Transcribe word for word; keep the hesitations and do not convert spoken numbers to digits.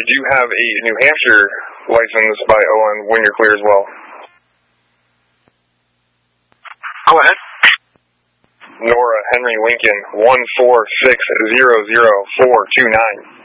do have a New Hampshire license by Owen when you're clear as well. Go ahead. Nora Henry Lincoln, one four six zero zero four two nine.